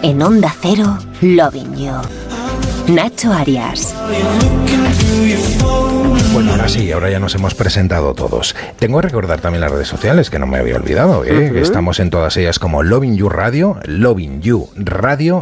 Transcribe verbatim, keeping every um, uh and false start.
En Onda Cero, Loving You. Nacho Arias. Bueno, ahora sí, ahora ya nos hemos presentado todos. Tengo que recordar también las redes sociales, que no me había olvidado, ¿eh? Uh-huh. Estamos en todas ellas como Loving You Radio, Loving You Radio,